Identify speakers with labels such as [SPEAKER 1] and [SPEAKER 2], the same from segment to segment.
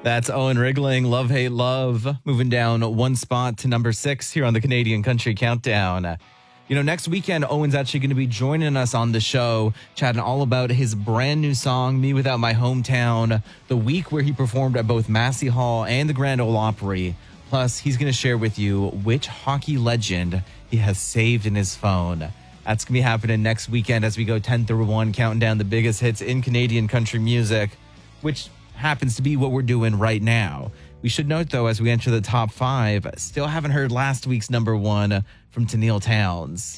[SPEAKER 1] That's Owen Rigling, Love, Hate, Love, moving down one spot to number 6 here on the Canadian Country Countdown. Next weekend, Owen's actually going to be joining us on the show, chatting all about his brand new song, Me Without My Hometown, the week where he performed at both Massey Hall and the Grand Ole Opry. Plus, he's going to share with you which hockey legend he has saved in his phone. That's going to be happening next weekend as we go 10 through 1, counting down the biggest hits in Canadian country music, which happens to be what we're doing right now. We should note, though, as we enter the top 5, still haven't heard last week's number 1 from Tenille Townes.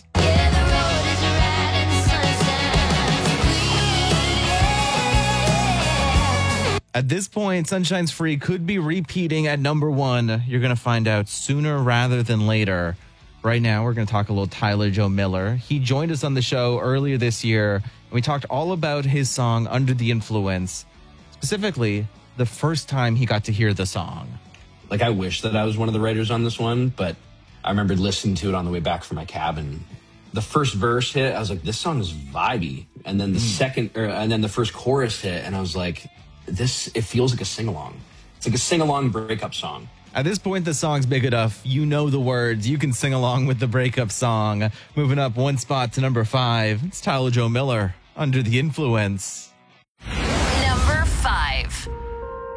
[SPEAKER 1] At this point, Sunshine's Free could be repeating at number 1. You're going to find out sooner rather than later. Right now, we're going to talk a little Tyler Joe Miller. He joined us on the show earlier this year, and we talked all about his song, Under the Influence. Specifically, the first time he got to hear the song.
[SPEAKER 2] Like, I wish that I was one of the writers on this one, but I remember listening to it on the way back from my cabin. The first verse hit, I was like, this song is vibey. And then the first chorus hit, and I was like, it feels like a sing-along. It's like a sing-along breakup song.
[SPEAKER 1] At this point, the song's big enough. You know the words. You can sing along with the breakup song. Moving up one spot to number 5, it's Tyler Joe Miller, Under the Influence.